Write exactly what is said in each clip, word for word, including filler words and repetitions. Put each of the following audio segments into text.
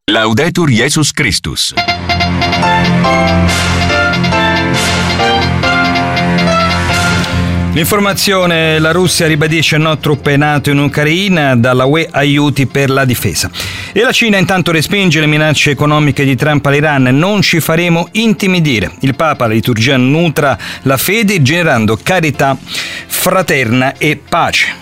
Laudetur Jesus Christus. L'informazione: la Russia ribadisce no truppe NATO in Ucraina, dalla U E aiuti per la difesa. E la Cina intanto respinge le minacce economiche di Trump all'Iran. Non ci faremo intimidire. Il Papa, la liturgia nutra la fede generando carità fraterna e pace.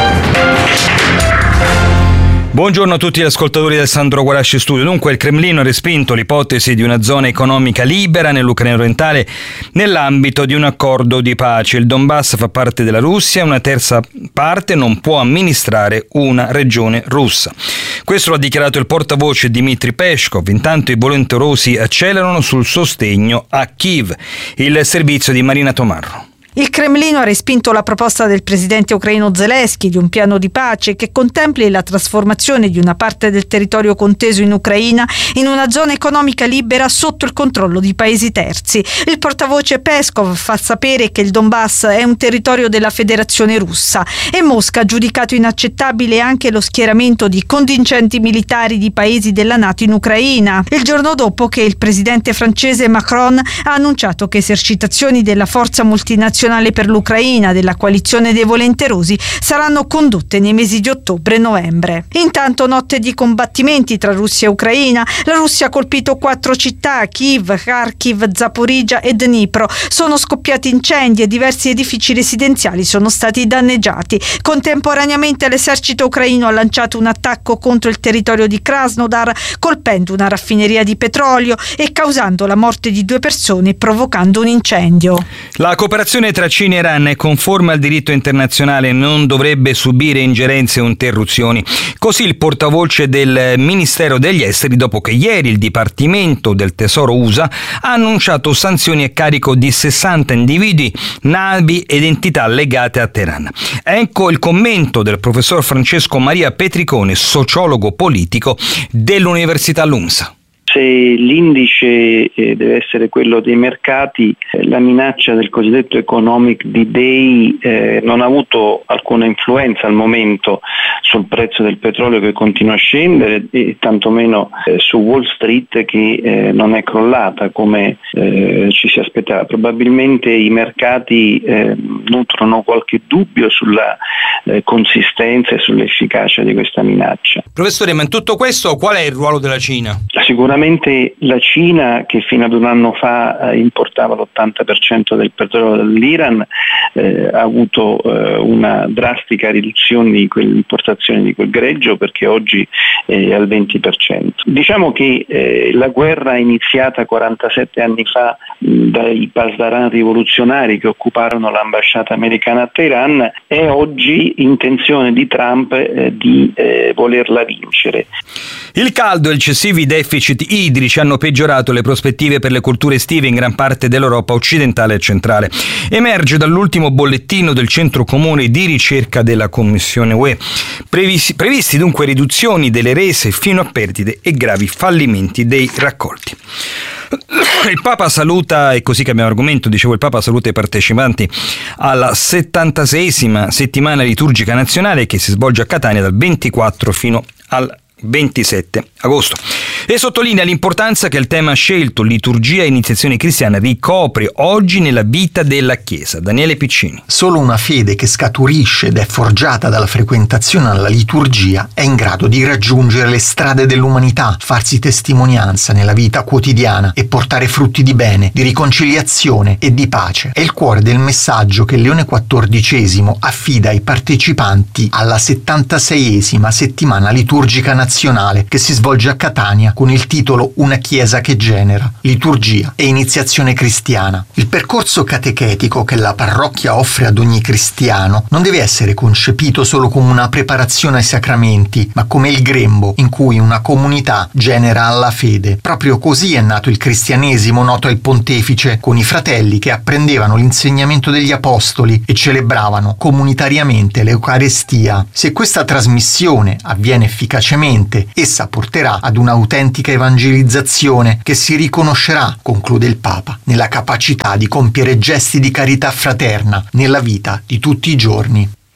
Buongiorno a tutti gli ascoltatori del Sandro Guarasci Studio. Dunque il Cremlino ha respinto l'ipotesi di una zona economica libera nell'Ucraina orientale nell'ambito di un accordo di pace. Il Donbass fa parte della Russia e una terza parte non può amministrare una regione russa. Questo lo ha dichiarato il portavoce Dmitry Peskov. Intanto i volenterosi accelerano sul sostegno a Kiev. Il servizio di Marina Tomarro. Il Cremlino ha respinto la proposta del presidente ucraino Zelensky di un piano di pace che contempli la trasformazione di una parte del territorio conteso in Ucraina in una zona economica libera sotto il controllo di paesi terzi. Il portavoce Peskov fa sapere che il Donbass è un territorio della Federazione Russa e Mosca ha giudicato inaccettabile anche lo schieramento di contingenti militari di paesi della NATO in Ucraina, il giorno dopo che il presidente francese Macron ha annunciato che esercitazioni della forza multinazionale per l'Ucraina della coalizione dei volenterosi saranno condotte nei mesi di ottobre e novembre. Intanto notte di combattimenti tra Russia e Ucraina. La Russia ha colpito quattro città: Kiev, Kharkiv, Zaporizhzhia e Dnipro. Sono scoppiati incendi e diversi edifici residenziali sono stati danneggiati. Contemporaneamente l'esercito ucraino ha lanciato un attacco contro il territorio di Krasnodar, colpendo una raffineria di petrolio e causando la morte di due persone e provocando un incendio. La cooperazione tra Cina e Iran è conforme al diritto internazionale e non dovrebbe subire ingerenze o interruzioni. Così il portavoce del Ministero degli Esteri, dopo che ieri il Dipartimento del Tesoro U S A ha annunciato sanzioni a carico di sessanta individui, navi ed entità legate a Teheran. Ecco il commento del professor Francesco Maria Petricone, sociologo politico dell'Università LUMSA. Se l'indice eh, deve essere quello dei mercati, eh, la minaccia del cosiddetto economic D-Day eh, non ha avuto alcuna influenza al momento sul prezzo del petrolio, che continua a scendere, e tantomeno eh, su Wall Street, che eh, non è crollata come eh, ci si aspettava. Probabilmente i mercati eh, nutrono qualche dubbio sulla eh, consistenza e sull'efficacia di questa minaccia. Professore, ma in tutto questo qual è il ruolo della Cina? Sicuramente la Cina, che fino ad un anno fa eh, importava l'ottanta per cento del petrolio dall'Iran, eh, ha avuto eh, una drastica riduzione di quell'importazione di quel greggio, perché oggi è al venti per cento. Diciamo che eh, la guerra iniziata quarantasette anni fa mh, dai pasdaran rivoluzionari che occuparono l'ambasciata americana a Teheran è oggi intenzione di Trump eh, di eh, volerla vincere. Il caldo e eccessivi deficit idrici hanno peggiorato le prospettive per le colture estive in gran parte dell'Europa occidentale e centrale. Emerge dall'ultimo bollettino del Centro Comune di Ricerca della Commissione U E. Previsti, previsti dunque riduzioni delle rese fino a perdite e gravi fallimenti dei raccolti. Il Papa saluta, e così cambiamo argomento, dicevo, il Papa saluta i partecipanti alla settantaseiesima settimana liturgica nazionale che si svolge a Catania dal ventiquattro fino al ventisette agosto, e sottolinea l'importanza che il tema scelto, liturgia e iniziazione cristiana, ricopre oggi nella vita della Chiesa. Daniele Piccini. Solo una fede che scaturisce ed è forgiata dalla frequentazione alla liturgia è in grado di raggiungere le strade dell'umanità, farsi testimonianza nella vita quotidiana e portare frutti di bene, di riconciliazione e di pace. È il cuore del messaggio che Leone quattordicesimo affida ai partecipanti alla settantaseiesima settimana liturgica nazionale che si svolge a Catania con il titolo Una Chiesa che genera, liturgia e iniziazione cristiana. Il percorso catechetico che la parrocchia offre ad ogni cristiano non deve essere concepito solo come una preparazione ai sacramenti, ma come il grembo in cui una comunità genera alla fede. Proprio così è nato il cristianesimo noto al pontefice, con i fratelli che apprendevano l'insegnamento degli apostoli e celebravano comunitariamente l'Eucarestia. Se questa trasmissione avviene efficacemente, essa porterà ad un'autentica evangelizzazione che si riconoscerà, conclude il Papa, nella capacità di compiere gesti di carità fraterna nella vita di tutti i giorni.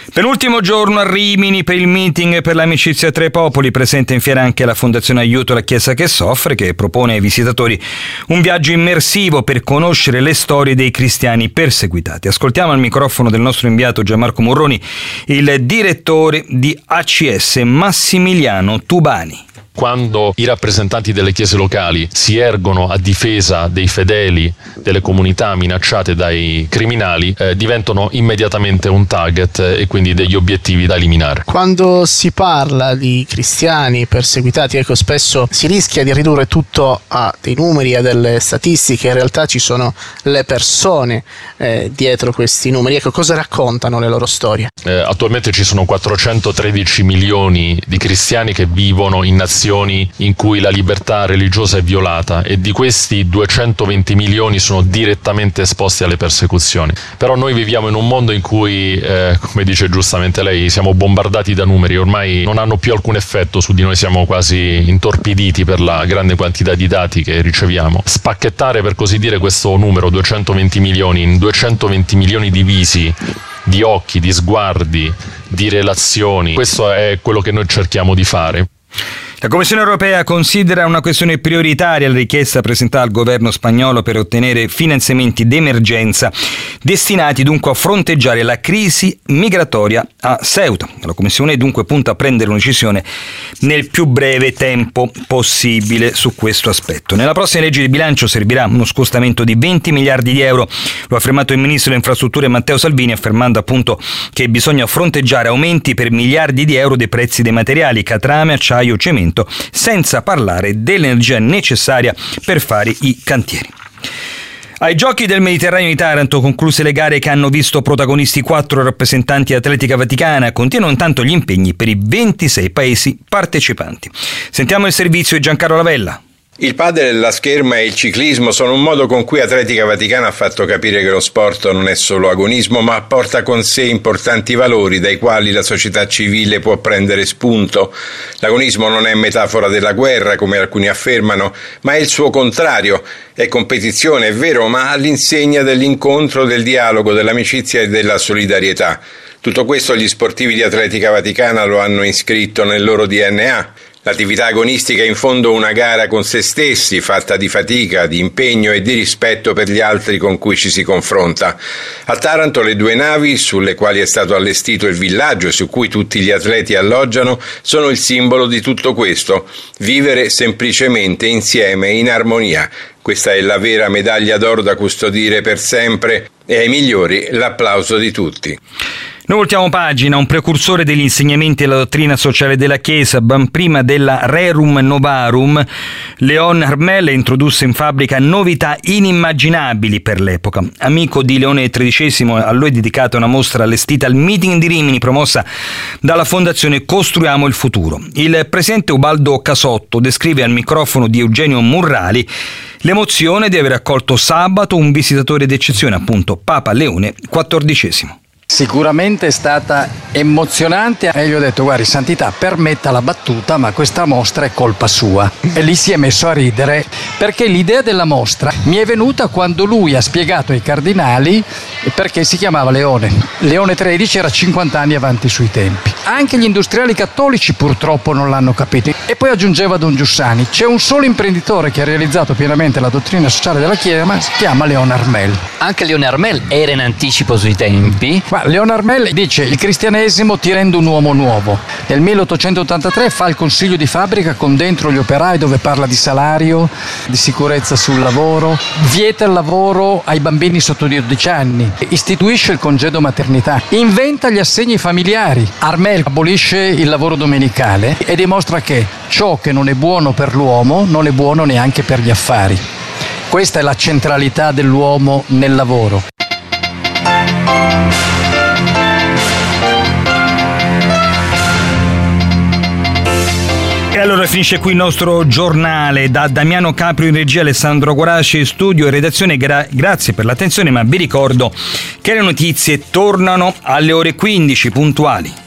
Penultimo giorno a Rimini per il meeting per l'amicizia tra i popoli, presente in fiera anche la Fondazione Aiuto alla Chiesa che soffre, che propone ai visitatori un viaggio immersivo per conoscere le storie dei cristiani perseguitati. Ascoltiamo al microfono del nostro inviato Gianmarco Murroni il direttore di A C S Massimiliano Tubani. Quando i rappresentanti delle chiese locali si ergono a difesa dei fedeli, delle comunità minacciate dai criminali, eh, diventano immediatamente un target e quindi degli obiettivi da eliminare. Quando si parla di cristiani perseguitati, ecco, spesso si rischia di ridurre tutto a dei numeri, a delle statistiche. In realtà ci sono le persone eh, dietro questi numeri. Ecco, cosa raccontano le loro storie? Eh, attualmente ci sono quattrocentotredici milioni di cristiani che vivono in nazioni in cui la libertà religiosa è violata, e di questi duecentoventi milioni sono direttamente esposti alle persecuzioni. Però noi viviamo in un mondo in cui, eh, come dice giustamente lei, siamo bombardati da numeri, ormai non hanno più alcun effetto su di noi, siamo quasi intorpiditi per la grande quantità di dati che riceviamo. Spacchettare, per così dire, questo numero, duecentoventi milioni, in duecentoventi milioni divisi, di occhi, di sguardi, di relazioni, questo è quello che noi cerchiamo di fare. La Commissione europea considera una questione prioritaria la richiesta presentata al governo spagnolo per ottenere finanziamenti d'emergenza destinati dunque a fronteggiare la crisi migratoria a Ceuta. La Commissione dunque punta a prendere una decisione nel più breve tempo possibile su questo aspetto. Nella prossima legge di bilancio servirà uno scostamento di venti miliardi di euro, lo ha affermato il ministro delle infrastrutture Matteo Salvini, affermando appunto che bisogna fronteggiare aumenti per miliardi di euro dei prezzi dei materiali, catrame, acciaio, cemento, senza parlare dell'energia necessaria per fare i cantieri. Ai Giochi del Mediterraneo di Taranto, concluse le gare che hanno visto protagonisti quattro rappresentanti Atletica Vaticana, continuano intanto gli impegni per i ventisei paesi partecipanti. Sentiamo il servizio di Giancarlo Lavella. Il padel, la scherma e il ciclismo sono un modo con cui Atletica Vaticana ha fatto capire che lo sport non è solo agonismo, ma porta con sé importanti valori dai quali la società civile può prendere spunto. L'agonismo non è metafora della guerra, come alcuni affermano, ma è il suo contrario. È competizione, è vero, ma all'insegna dell'incontro, del dialogo, dell'amicizia e della solidarietà. Tutto questo gli sportivi di Atletica Vaticana lo hanno iscritto nel loro D N A. L'attività agonistica è in fondo una gara con se stessi, fatta di fatica, di impegno e di rispetto per gli altri con cui ci si confronta. A Taranto le due navi, sulle quali è stato allestito il villaggio e su cui tutti gli atleti alloggiano, sono il simbolo di tutto questo: vivere semplicemente insieme, in armonia. Questa è la vera medaglia d'oro da custodire per sempre, e ai migliori l'applauso di tutti. Noi ultima pagina, un precursore degli insegnamenti della dottrina sociale della Chiesa, ben prima della Rerum Novarum, Leon Armel introdusse in fabbrica novità inimmaginabili per l'epoca. Amico di Leone tredicesimo, a lui è dedicata una mostra allestita al meeting di Rimini promossa dalla Fondazione Costruiamo il Futuro. Il presidente Ubaldo Casotto descrive al microfono di Eugenio Murrali l'emozione di aver accolto sabato un visitatore d'eccezione, appunto Papa Leone quattordicesimo. Sicuramente è stata emozionante e gli ho detto: guardi Santità, permetta la battuta, ma questa mostra è colpa sua. E lì si è messo a ridere, perché l'idea della mostra mi è venuta quando lui ha spiegato ai cardinali perché si chiamava Leone. Leone tredici era cinquanta anni avanti sui tempi. Anche gli industriali cattolici purtroppo non l'hanno capito. E poi aggiungeva Don Giussani: c'è un solo imprenditore che ha realizzato pienamente la dottrina sociale della Chiesa, ma si chiama Leon Armel. Anche Leon Armel era in anticipo sui tempi. Ma Leon Armel dice: il cristianesimo ti rende un uomo nuovo. Nel milleottocentottantatré fa il consiglio di fabbrica con dentro gli operai, dove parla di salario, di sicurezza sul lavoro, vieta il lavoro ai bambini sotto di dodici anni, istituisce il congedo maternità, inventa gli assegni familiari. Armel abolisce il lavoro domenicale e dimostra che ciò che non è buono per l'uomo non è buono neanche per gli affari. Questa è la centralità dell'uomo nel lavoro. E allora finisce qui il nostro giornale. Da Damiano Caprio in regia, Alessandro Guaraci in studio e redazione. Gra- grazie per l'attenzione, ma vi ricordo che le notizie tornano alle ore quindici puntuali.